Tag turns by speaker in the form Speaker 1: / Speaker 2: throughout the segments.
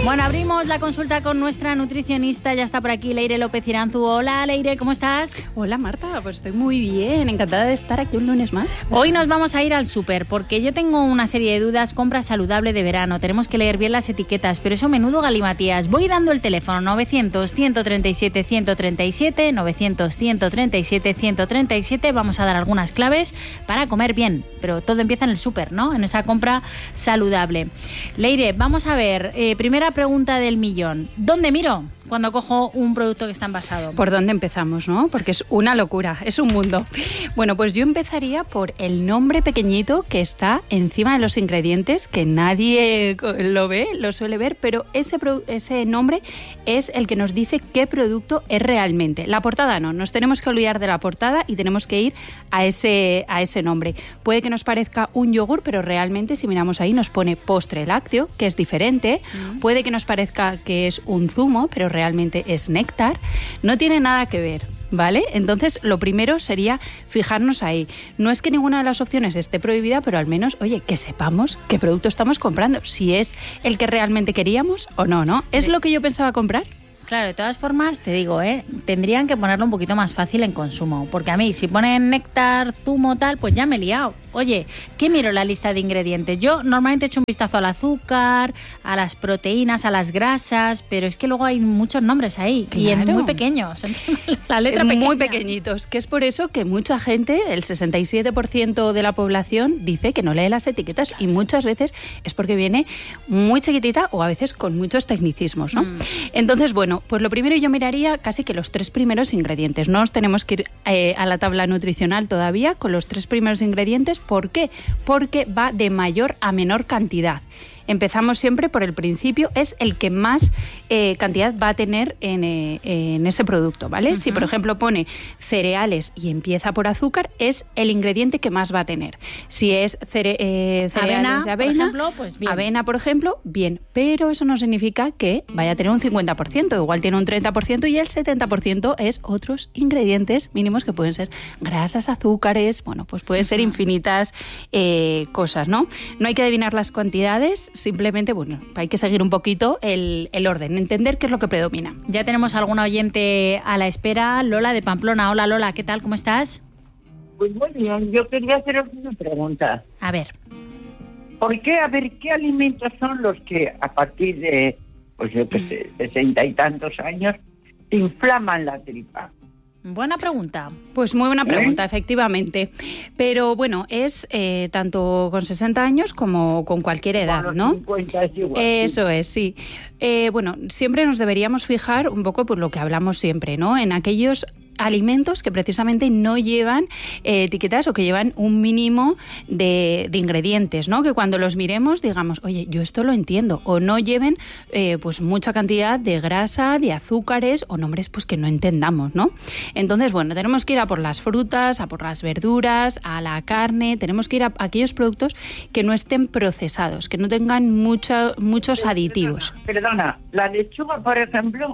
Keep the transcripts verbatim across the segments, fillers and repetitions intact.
Speaker 1: Bueno, abrimos la consulta con nuestra nutricionista. Ya está por aquí Leire López Iranzu. Hola, Leire, ¿cómo estás?
Speaker 2: Hola, Marta, pues estoy muy bien. Encantada de estar aquí un lunes más.
Speaker 1: Hoy nos vamos a ir al súper porque yo tengo una serie de dudas. Compra saludable de verano. Tenemos que leer bien las etiquetas, pero eso menudo galimatías. Voy dando el teléfono novecientos, ciento treinta y siete, ciento treinta y siete, novecientos, ciento treinta y siete, ciento treinta y siete. Vamos a dar algunas claves para comer bien, pero todo empieza en el súper, ¿no? En esa compra saludable. Leire, vamos a ver. Eh, primera pregunta del millón. ¿Dónde miro cuando cojo un producto que está envasado?
Speaker 2: ¿Por dónde empezamos, no? Porque es una locura, es un mundo. Bueno, pues yo empezaría por el nombre pequeñito que está encima de los ingredientes, que nadie lo ve, lo suele ver, pero ese, ese nombre es el que nos dice qué producto es realmente. La portada no, nos tenemos que olvidar de la portada y tenemos que ir a ese, a ese nombre. Puede que nos parezca un yogur, pero realmente si miramos ahí nos pone postre lácteo, que es diferente. Mm. Puede que nos parezca que es un zumo, pero realmente es néctar. No tiene nada que ver, ¿vale? Entonces, lo primero sería fijarnos ahí. No es que ninguna de las opciones esté prohibida, pero al menos, oye, que sepamos qué producto estamos comprando, si es el que realmente queríamos o no, ¿no? ¿Es lo que yo pensaba comprar?
Speaker 1: Claro, de todas formas, te digo, ¿eh? Tendrían que ponerlo un poquito más fácil en consumo, porque a mí, si ponen néctar, zumo, tal, pues ya me he liado. Oye, ¿qué miro en la lista de ingredientes? Yo normalmente echo un vistazo al azúcar, a las proteínas, a las grasas, pero es que luego hay muchos nombres ahí, claro, y en muy pequeños, la letra pequeña.
Speaker 2: Muy pequeñitos, que es por eso que mucha gente, el sesenta y siete por ciento de la población, dice que no lee las etiquetas, claro, y muchas veces es porque viene muy chiquitita o a veces con muchos tecnicismos, ¿no? Mm. Entonces, bueno, pues lo primero yo miraría casi que los tres primeros ingredientes. No nos tenemos que ir eh, a la tabla nutricional todavía con los tres primeros ingredientes. ¿Por qué? Porque va de mayor a menor cantidad. Empezamos siempre por el principio, es el que más eh, cantidad va a tener en, eh, en ese producto, ¿vale? Uh-huh. Si, por ejemplo, pone cereales y empieza por azúcar, es el ingrediente que más va a tener. Si es cere- eh, cereales
Speaker 1: avena,
Speaker 2: de avena,
Speaker 1: por ejemplo, pues bien.
Speaker 2: avena, por ejemplo, bien. Pero eso no significa que vaya a tener un cincuenta por ciento, igual tiene un treinta por ciento y el setenta por ciento es otros ingredientes mínimos que pueden ser grasas, azúcares, bueno, pues pueden ser infinitas eh, cosas, ¿no? No hay que adivinar las cantidades. Simplemente, bueno, hay que seguir un poquito el, el orden, entender qué es lo que predomina.
Speaker 1: Ya tenemos alguna oyente a la espera, Lola de Pamplona. Hola, Lola, ¿qué tal? ¿Cómo estás?
Speaker 3: Pues muy bien, yo quería haceros una pregunta.
Speaker 1: A ver.
Speaker 3: ¿Por qué, a ver, qué alimentos son los que a partir de, pues yo qué sé, sesenta y tantos años, te inflaman la tripa?
Speaker 1: Buena pregunta.
Speaker 2: Pues muy buena pregunta,
Speaker 3: ¿Eh?
Speaker 2: efectivamente. Pero bueno, es eh, tanto con sesenta años como con cualquier edad,
Speaker 3: con los
Speaker 2: ¿no?
Speaker 3: cincuenta es igual,
Speaker 2: Eso
Speaker 3: sí.
Speaker 2: es, sí. Eh, bueno, siempre nos deberíamos fijar un poco por lo que hablamos siempre, ¿no? En aquellos alimentos que precisamente no llevan eh, etiquetas o que llevan un mínimo de, de ingredientes, ¿no? Que cuando los miremos digamos, oye, yo esto lo entiendo, o no lleven eh, pues mucha cantidad de grasa, de azúcares o nombres pues que no entendamos, ¿no? Entonces, bueno, tenemos que ir a por las frutas, a por las verduras, a la carne, tenemos que ir a aquellos productos que no estén procesados, que no tengan mucho, muchos aditivos.
Speaker 3: Perdona, la lechuga, por ejemplo,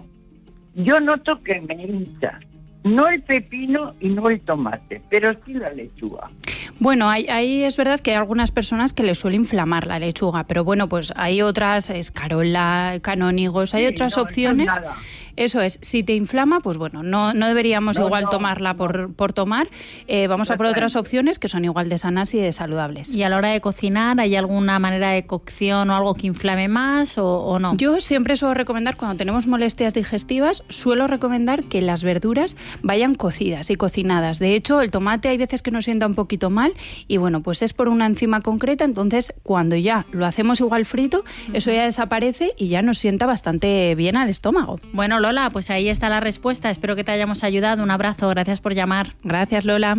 Speaker 3: yo noto que me hincha. No el pepino y no el tomate, pero sí la lechuga.
Speaker 2: Bueno, ahí, ahí es verdad que hay algunas personas que les suele inflamar la lechuga, pero bueno, pues hay otras, escarola, canónigos, hay sí, otras
Speaker 3: no,
Speaker 2: opciones.
Speaker 3: No es nada.
Speaker 2: Eso es, si te inflama, pues bueno, no, no deberíamos no, igual no, tomarla no. Por, por tomar. Eh, vamos a por otras opciones que son igual de sanas y de saludables.
Speaker 1: ¿Y a la hora de cocinar hay alguna manera de cocción o algo que inflame más o, o no?
Speaker 2: Yo siempre suelo recomendar, cuando tenemos molestias digestivas, suelo recomendar que las verduras vayan cocidas y cocinadas. De hecho, el tomate hay veces que nos sienta un poquito mal y bueno, pues es por una enzima concreta, entonces cuando ya lo hacemos igual frito, uh-huh. eso ya desaparece y ya nos sienta bastante bien al estómago.
Speaker 1: Bueno, Lola, pues ahí está la respuesta. Espero que te hayamos ayudado. Un abrazo. Gracias por llamar.
Speaker 2: Gracias, Lola.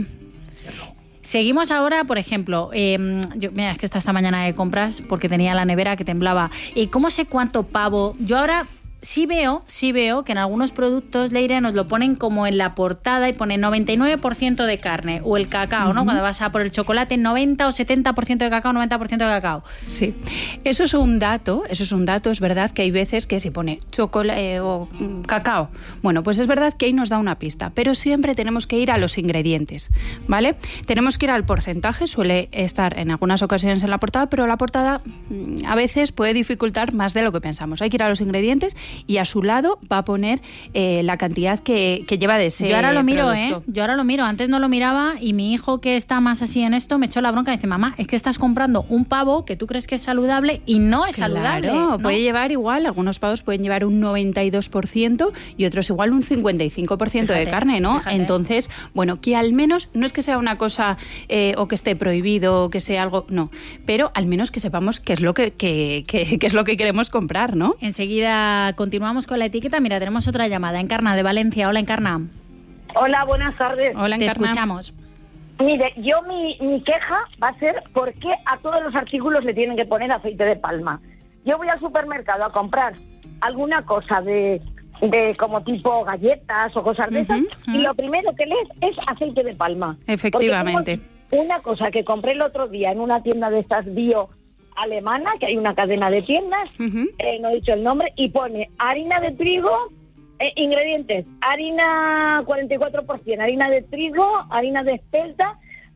Speaker 1: Seguimos ahora, por ejemplo, eh, yo, mira, es que está esta mañana de compras porque tenía la nevera que temblaba. Eh, ¿Cómo sé cuánto pavo? Yo ahora sí veo, sí veo que en algunos productos, Leire, nos lo ponen como en la portada y pone noventa y nueve por ciento de carne, o el cacao, ¿no? Uh-huh. Cuando vas a por el chocolate, noventa o setenta por ciento de cacao, noventa por ciento de cacao.
Speaker 2: Sí, eso es un dato, eso es un dato, es verdad que hay veces que se pone chocolate eh, o cacao. Bueno, pues es verdad que ahí nos da una pista, pero siempre tenemos que ir a los ingredientes, ¿vale? Tenemos que ir al porcentaje, suele estar en algunas ocasiones en la portada, pero la portada a veces puede dificultar más de lo que pensamos. Hay que ir a los ingredientes y a su lado va a poner eh, la cantidad que, que lleva de ese
Speaker 1: Yo ahora lo miro,
Speaker 2: producto.
Speaker 1: ¿eh? Yo ahora lo miro. Antes no lo miraba y mi hijo, que está más así en esto, me echó la bronca y dice, mamá, es que estás comprando un pavo que tú crees que es saludable y no es
Speaker 2: claro,
Speaker 1: saludable. ¿no?
Speaker 2: Puede llevar igual, algunos pavos pueden llevar un noventa y dos por ciento y otros igual un cincuenta y cinco por ciento fíjate, de carne, ¿no? Fíjate. Entonces, bueno, que al menos, no es que sea una cosa eh, o que esté prohibido o que sea algo, no, pero al menos que sepamos qué es lo que, que, que, que es lo que queremos comprar, ¿no?
Speaker 1: Enseguida continuamos con la etiqueta. Mira, tenemos otra llamada. Encarna, de Valencia. Hola, Encarna.
Speaker 4: Hola, buenas tardes.
Speaker 2: Hola,
Speaker 1: Te
Speaker 2: Encarna.
Speaker 1: escuchamos.
Speaker 4: Mire, yo mi, mi queja va a ser por qué a todos los artículos le tienen que poner aceite de palma. Yo voy al supermercado a comprar alguna cosa de, de como tipo galletas o cosas de esas, uh-huh, uh-huh. y lo primero que lees es aceite de palma.
Speaker 2: Efectivamente.
Speaker 4: Una cosa que compré el otro día en una tienda de estas bio alemana, que hay una cadena de tiendas, uh-huh. eh, no he dicho el nombre, y pone harina de trigo, eh, ingredientes, harina cuarenta y cuatro por ciento, harina de trigo, harina de espelta,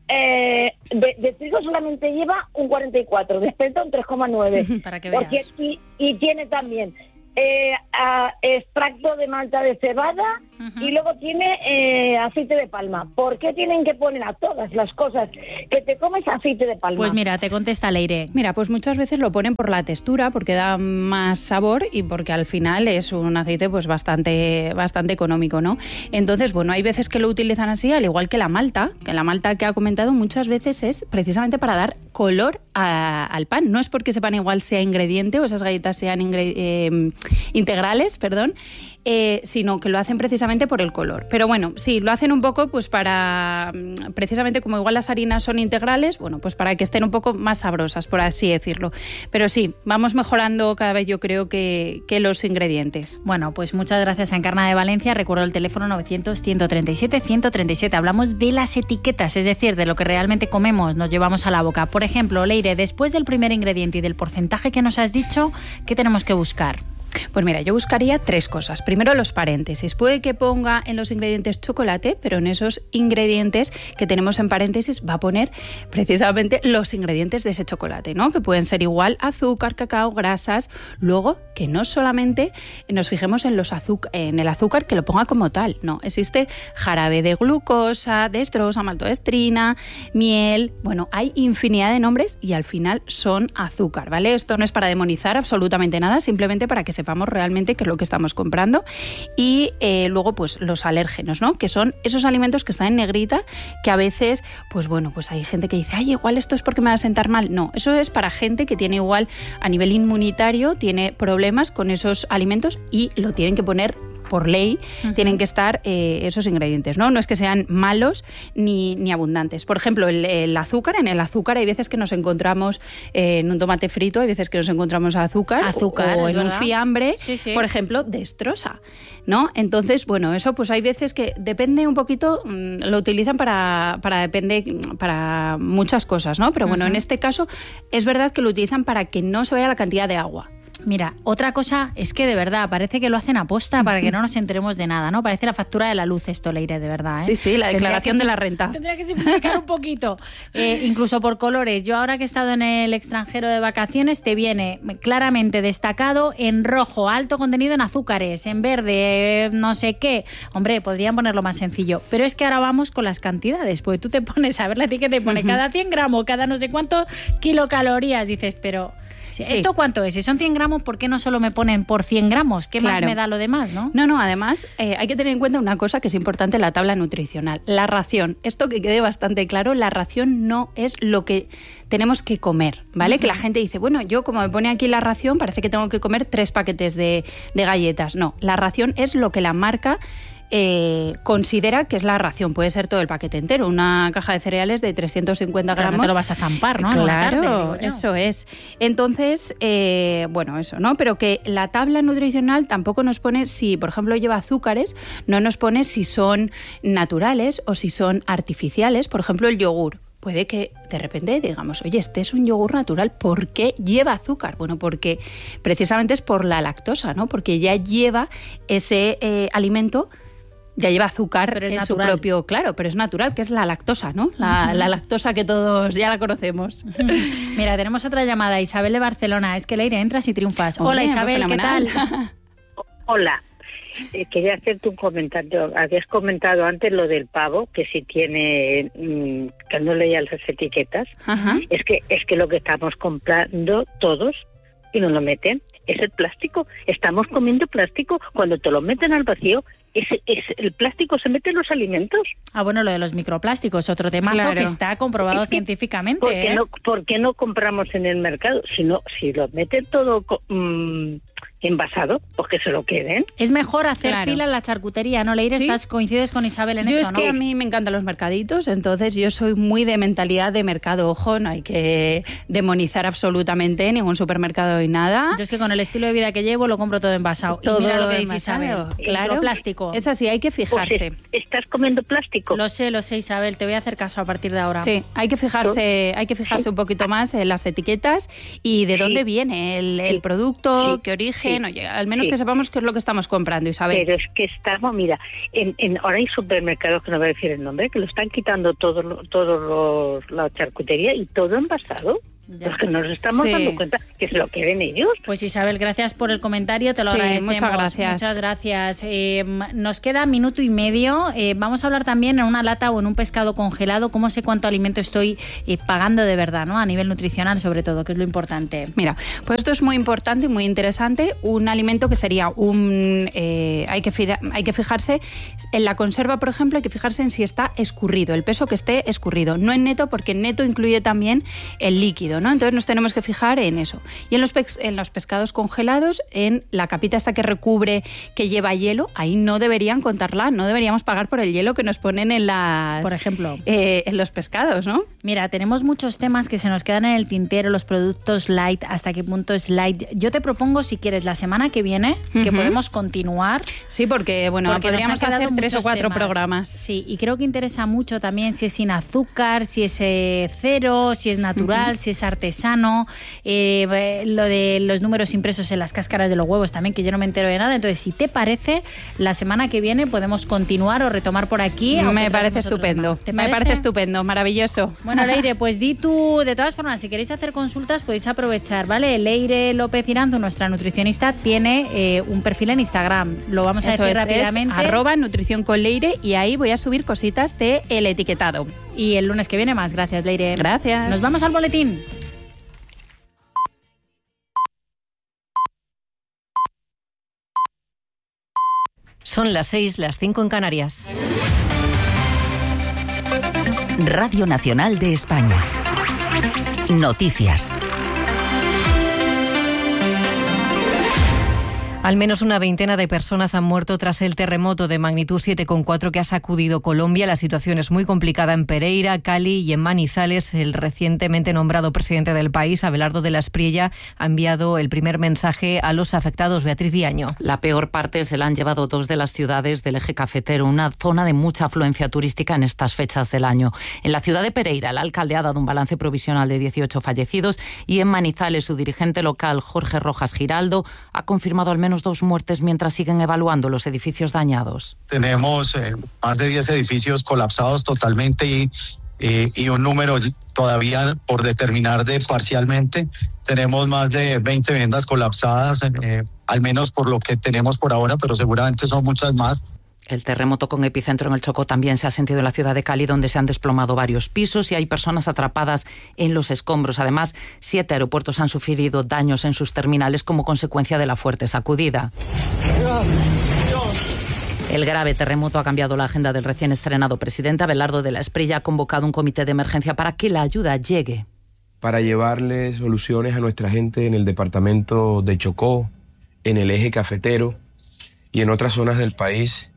Speaker 4: eh, de, de trigo solamente lleva un cuarenta y cuatro, de espelta un tres coma nueve.
Speaker 1: Para que veas.
Speaker 4: Porque, y, y tiene también eh, a, extracto de malta de cebada, uh-huh. y luego tiene eh, aceite de palma. ¿Por qué tienen que poner a todas las cosas que te comes aceite de palma?
Speaker 1: Pues mira, te contesta Leire.
Speaker 2: Mira, pues muchas veces lo ponen por la textura, porque da más sabor y porque al final es un aceite pues bastante, bastante económico, ¿no? Entonces, bueno, hay veces que lo utilizan así, al igual que la malta, que la malta que ha comentado muchas veces es precisamente para dar color a, al pan. No es porque ese pan igual sea ingrediente o esas galletas sean ingre- eh, integrales, perdón, eh, sino que lo hacen precisamente por el color. Pero bueno, sí, lo hacen un poco pues para, precisamente como igual las harinas son integrales, bueno, pues para que estén un poco más sabrosas, por así decirlo. Pero sí, vamos mejorando cada vez, yo creo, que, que los ingredientes.
Speaker 1: Bueno, pues muchas gracias a Encarna de Valencia. Recuerdo el teléfono novecientos, ciento treinta y siete, ciento treinta y siete. Hablamos de las etiquetas, es decir, de lo que realmente comemos, nos llevamos a la boca. Por ejemplo, Leire, después del primer ingrediente y del porcentaje que nos has dicho, ¿qué tenemos que buscar?
Speaker 2: Pues mira, yo buscaría tres cosas. Primero, los paréntesis. Puede que ponga en los ingredientes chocolate, pero en esos ingredientes que tenemos en paréntesis va a poner precisamente los ingredientes de ese chocolate, ¿no? Que pueden ser igual azúcar, cacao, grasas. Luego, que no solamente nos fijemos en, los azuc- en el azúcar, que lo ponga como tal. No, existe jarabe de glucosa, dextrosa, maltodextrina, miel. Bueno, hay infinidad de nombres y al final son azúcar, ¿vale? Esto no es para demonizar absolutamente nada, simplemente para que se sepamos realmente qué es lo que estamos comprando. Y eh, luego pues los alérgenos, ¿no? Que son esos alimentos que están en negrita, que a veces pues bueno, pues hay gente que dice, ay, igual esto es porque me va a sentar mal. No, eso es para gente que tiene igual a nivel inmunitario, tiene problemas con esos alimentos y lo tienen que poner por ley, uh-huh. tienen que estar eh, esos ingredientes, ¿no? No es que sean malos ni, ni abundantes. Por ejemplo, el, el azúcar, en el azúcar hay veces que nos encontramos eh, en un tomate frito, hay veces que nos encontramos azúcar,
Speaker 1: azúcar
Speaker 2: o en
Speaker 1: verdad.
Speaker 2: un fiambre,
Speaker 1: sí, sí.
Speaker 2: por ejemplo, dextrosa, ¿no? Entonces, bueno, eso pues hay veces que depende un poquito, mmm, lo utilizan para, para, depende, para muchas cosas, ¿no? Pero bueno, uh-huh. en este caso es verdad que lo utilizan para que no se vaya la cantidad de agua.
Speaker 1: Mira, otra cosa es que de verdad parece que lo hacen a posta para que no nos enteremos de nada, ¿no? Parece la factura de la luz esto, Leire, de verdad, ¿eh?
Speaker 2: Sí, sí, la declaración de la renta.
Speaker 1: Tendría que simplificar un poquito, eh, incluso por colores. Yo ahora que he estado en el extranjero de vacaciones, te viene claramente destacado en rojo, alto contenido en azúcares, en verde, eh, no sé qué. Hombre, podrían ponerlo más sencillo, pero es que ahora vamos con las cantidades, porque tú te pones a ver la etiqueta y pone uh-huh. cada cien gramos, cada no sé cuánto kilocalorías, dices, pero... Sí. ¿Esto cuánto es? Si son cien gramos, ¿por qué no solo me ponen por cien gramos? ¿Qué claro. más me da lo demás, no?
Speaker 2: No, no, además eh, hay que tener en cuenta una cosa que es importante en la tabla nutricional, la ración. Esto que quede bastante claro, la ración no es lo que tenemos que comer, ¿vale? Uh-huh. Que la gente dice, bueno, yo como me pone aquí la ración, parece que tengo que comer tres paquetes de, de galletas. No, la ración es lo que la marca eh, considera que es la ración. Puede ser todo el paquete entero, una caja de cereales de trescientos cincuenta gramos.
Speaker 1: Claro, no te lo vas a zampar, ¿no?
Speaker 2: Claro,
Speaker 1: tarde,
Speaker 2: eso es. Entonces, eh, bueno, eso, ¿no? Pero que la tabla nutricional tampoco nos pone si, por ejemplo, lleva azúcares, no nos pone si son naturales o si son artificiales. Por ejemplo, el yogur. Puede que de repente digamos, oye, este es un yogur natural, ¿por qué lleva azúcar? Bueno, porque precisamente es por la lactosa, ¿no? Porque ya lleva ese eh, alimento, ya lleva azúcar en natural. Su propio, claro, pero es natural, que es la lactosa, ¿no? La, uh-huh. la lactosa que todos ya la conocemos.
Speaker 1: Mira, tenemos otra llamada, Isabel de Barcelona. Es que Leire, entras y triunfas. Hola, Hola Isabel, ¿qué tal?
Speaker 5: Hola. Eh, quería hacerte un comentario. Habías comentado antes lo del pavo, que si tiene, mmm, que no leía las etiquetas. Ajá. Es que es que lo que estamos comprando todos y nos lo meten es el plástico. Estamos comiendo plástico. Cuando te lo meten al vacío, es, es el plástico se mete en los alimentos.
Speaker 1: Ah, bueno, lo de los microplásticos, otro temazo claro. que está comprobado es que, científicamente.
Speaker 5: ¿por qué,
Speaker 1: ¿eh?
Speaker 5: no, ¿Por qué no compramos en el mercado? Si no, si lo meten todo mmm, envasado, pues que se lo queden.
Speaker 1: Es mejor hacer claro. fila en la charcutería, ¿no, Leire? ¿Sí? Estás, coincides con Isabel en
Speaker 2: yo
Speaker 1: eso,
Speaker 2: es
Speaker 1: ¿no?
Speaker 2: que a mí me encantan los mercaditos, entonces yo soy muy de mentalidad de mercado. Ojo, no hay que demonizar absolutamente ningún supermercado y nada.
Speaker 1: Yo es que con el estilo de vida que llevo lo compro todo envasado.
Speaker 2: Todo
Speaker 1: y mira lo que dice
Speaker 2: envasado,
Speaker 1: Isabel.
Speaker 2: Claro.
Speaker 1: Plástico.
Speaker 2: Es así, hay que fijarse.
Speaker 5: Pues ¿estás comiendo plástico?
Speaker 1: Lo sé, lo sé, Isabel. Te voy a hacer caso a partir de ahora.
Speaker 2: Sí, hay que fijarse, hay que fijarse un poquito más en las etiquetas y de sí. dónde viene el, el producto, sí. qué origen, sí. oye, al menos sí. que sepamos qué es lo que estamos comprando, Isabel.
Speaker 5: Pero es que estamos, mira, en, en ahora hay supermercados, que no voy a decir el nombre, que lo están quitando todos todos la charcutería y todo envasado. Ya. Porque nos estamos sí. dando cuenta que se lo quieren ellos.
Speaker 1: Pues Isabel, gracias por el comentario, te lo
Speaker 2: sí,
Speaker 1: agradecemos.
Speaker 2: Muchas gracias.
Speaker 1: Muchas gracias. Eh, nos queda minuto y medio. Eh, vamos a hablar también en una lata o en un pescado congelado, cómo sé cuánto alimento estoy eh, pagando de verdad, ¿no? A nivel nutricional, sobre todo, que es lo importante.
Speaker 2: Mira, pues esto es muy importante y muy interesante. Un alimento que sería un... Eh, hay, que fija, hay que fijarse en la conserva, por ejemplo, hay que fijarse en si está escurrido, el peso que esté escurrido. No en neto, porque en neto incluye también el líquido, ¿no? Entonces nos tenemos que fijar en eso. Y en los, pe- en los pescados congelados, en la capita esta que recubre, que lleva hielo, ahí no deberían contarla, no deberíamos pagar por el hielo que nos ponen en las...
Speaker 1: Por ejemplo.
Speaker 2: Eh, en los pescados, ¿no?
Speaker 1: Mira, tenemos muchos temas que se nos quedan en el tintero, los productos light, hasta qué punto es light. Yo te propongo, si quieres, la semana que viene, uh-huh. que podemos continuar.
Speaker 2: Sí, porque, bueno, porque podríamos hacer tres o cuatro
Speaker 1: temas.
Speaker 2: programas.
Speaker 1: Sí, y creo que interesa mucho también si es sin azúcar, si es eh, cero, si es natural, uh-huh. si es artesano, eh, lo de los números impresos en las cáscaras de los huevos también, que yo no me entero de nada. Entonces, si te parece, la semana que viene podemos continuar o retomar por aquí.
Speaker 2: Me parece estupendo, ¿Te me parece? parece estupendo, maravilloso.
Speaker 1: Bueno, Leire, pues di tú, de todas formas, si queréis hacer consultas podéis aprovechar, ¿vale? Leire López Iranzu, nuestra nutricionista, tiene eh, un perfil en Instagram, lo vamos a
Speaker 2: Eso
Speaker 1: decir
Speaker 2: es,
Speaker 1: rápidamente.
Speaker 2: Es arroba nutrición con Leire, y ahí voy a subir cositas de el etiquetado.
Speaker 1: Y el lunes que viene más. Gracias, Leire.
Speaker 2: Gracias.
Speaker 1: Nos vamos al boletín.
Speaker 6: Son las seis, las cinco en Canarias.
Speaker 7: Radio Nacional de España. Noticias.
Speaker 6: Al menos una veintena de personas han muerto tras el terremoto de magnitud siete coma cuatro que ha sacudido Colombia. La situación es muy complicada en Pereira, Cali y en Manizales. El recientemente nombrado presidente del país, Abelardo de la Espriella, ha enviado el primer mensaje a los afectados. Beatriz Viaño.
Speaker 8: La peor parte se la han llevado dos de las ciudades del eje cafetero, una zona de mucha afluencia turística en estas fechas del año. En la ciudad de Pereira, el alcalde ha dado un balance provisional de dieciocho fallecidos, y en Manizales, su dirigente local, Jorge Rojas Giraldo, ha confirmado al menos dos muertes mientras siguen evaluando los edificios dañados.
Speaker 9: Tenemos eh, más de diez edificios colapsados totalmente y, eh, y un número todavía por determinar de parcialmente. Tenemos más de veinte viviendas colapsadas, eh, al menos por lo que tenemos por ahora, pero seguramente son muchas más.
Speaker 8: El terremoto con epicentro en el Chocó también se ha sentido en la ciudad de Cali, donde se han desplomado varios pisos y hay personas atrapadas en los escombros. Además, siete aeropuertos han sufrido daños en sus terminales como consecuencia de la fuerte sacudida. El grave terremoto ha cambiado la agenda del recién estrenado presidente. Abelardo de la Espriella ha convocado un comité de emergencia para que la ayuda llegue.
Speaker 10: Para llevarle soluciones a nuestra gente en el departamento de Chocó, en el eje cafetero y en otras zonas del país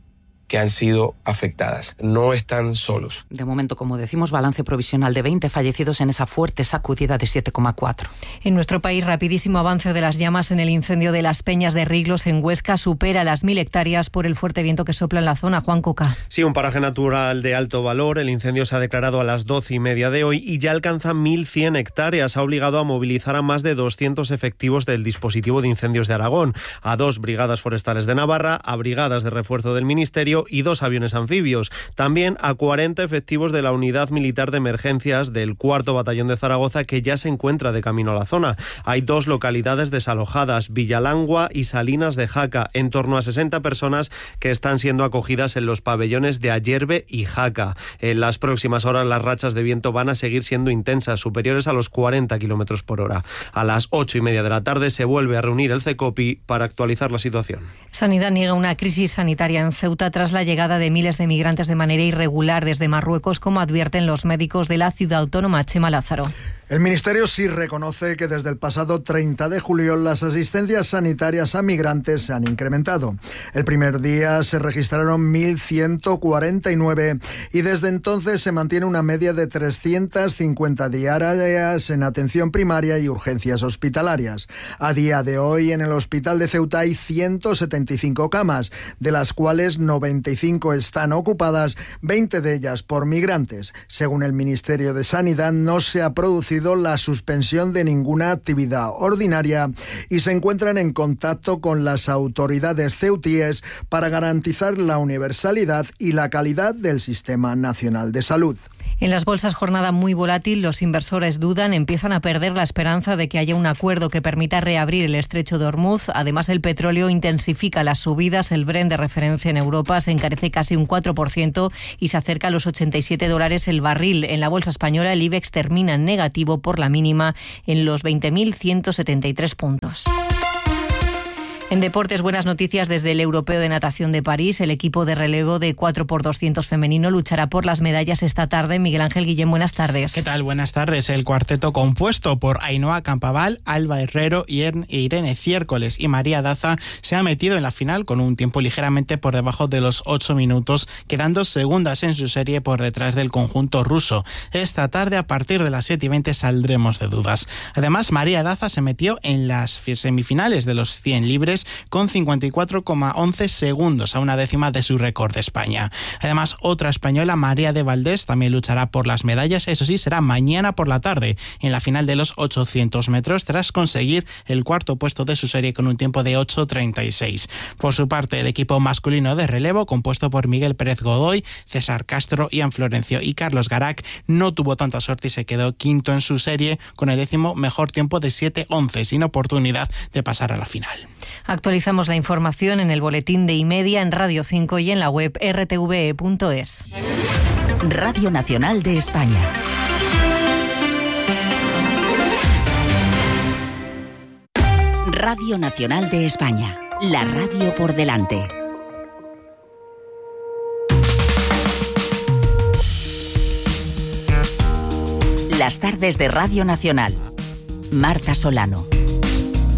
Speaker 10: que han sido afectadas. No están solos.
Speaker 8: De momento, como decimos, balance provisional de veinte fallecidos en esa fuerte sacudida de siete coma cuatro.
Speaker 6: En nuestro país, rapidísimo avance de las llamas en el incendio de las Peñas de Riglos en Huesca. Supera las mil hectáreas por el fuerte viento que sopla en la zona. Juan Coca.
Speaker 11: Sí, un paraje natural de alto valor. El incendio se ha declarado a las doce y media de hoy y ya alcanza mil cien hectáreas. Ha obligado a movilizar a más de doscientos efectivos del dispositivo de incendios de Aragón, a dos brigadas forestales de Navarra, a brigadas de refuerzo del Ministerio y dos aviones anfibios. También a cuarenta efectivos de la Unidad Militar de Emergencias del cuarto Batallón de Zaragoza, que ya se encuentra de camino a la zona. Hay dos localidades desalojadas, Villalangua y Salinas de Jaca, en torno a sesenta personas que están siendo acogidas en los pabellones de Ayerbe y Jaca. En las próximas horas las rachas de viento van a seguir siendo intensas, superiores a los cuarenta kilómetros por hora. A las ocho y media de la tarde se vuelve a reunir el CECOPI para actualizar la situación.
Speaker 6: Sanidad niega una crisis sanitaria en Ceuta tras la llegada de miles de migrantes de manera irregular desde Marruecos, como advierten los médicos de la ciudad autónoma. Chema Lázaro.
Speaker 12: El Ministerio sí reconoce que desde el pasado treinta de julio las asistencias sanitarias a migrantes se han incrementado. El primer día se registraron mil ciento cuarenta y nueve y desde entonces se mantiene una media de trescientas cincuenta diarias en atención primaria y urgencias hospitalarias. A día de hoy en el hospital de Ceuta hay ciento setenta y cinco camas, de las cuales noventa y cinco están ocupadas, veinte de ellas por migrantes. Según el Ministerio de Sanidad, no se ha producido la suspensión de ninguna actividad ordinaria y se encuentran en contacto con las autoridades ceutíes para garantizar la universalidad y la calidad del Sistema Nacional de Salud.
Speaker 6: En las bolsas, jornada muy volátil. Los inversores dudan, empiezan a perder la esperanza de que haya un acuerdo que permita reabrir el estrecho de Hormuz. Además, el petróleo intensifica las subidas. El Brent de referencia en Europa se encarece casi un cuatro por ciento y se acerca a los ochenta y siete dólares el barril. En la bolsa española, el IBEX termina en negativo por la mínima en los veinte mil ciento setenta y tres puntos. En deportes, buenas noticias desde el Europeo de Natación de París. El equipo de relevo de cuatro por doscientos femenino luchará por las medallas esta tarde. Miguel Ángel Guillén, buenas tardes.
Speaker 13: ¿Qué tal? Buenas tardes. El cuarteto compuesto por Ainhoa Campabal, Alba Herrero, Irene Ciércoles y María Daza se ha metido en la final con un tiempo ligeramente por debajo de los ocho minutos, quedando segundas en su serie por detrás del conjunto ruso. Esta tarde, a partir de las siete y veinte, saldremos de dudas. Además, María Daza se metió en las semifinales de los cien libres con cincuenta y cuatro coma once segundos, a una décima de su récord de España. Además, otra española, María de Valdés, también luchará por las medallas. Eso sí, será mañana por la tarde, en la final de los ochocientos metros, tras conseguir el cuarto puesto de su serie con un tiempo de ocho treinta y seis. Por su parte, el equipo masculino de relevo, compuesto por Miguel Pérez Godoy, César Castro, Ian Florencio y Carlos Garac, no tuvo tanta suerte y se quedó quinto en su serie con el décimo mejor tiempo de siete once, sin oportunidad de pasar a la final.
Speaker 6: Actualizamos la información en el boletín de Imedia, en Radio cinco y en la web r t v e punto es.
Speaker 7: Radio Nacional de España. Radio Nacional de España. La radio por delante. Las tardes de Radio Nacional. Marta Solano.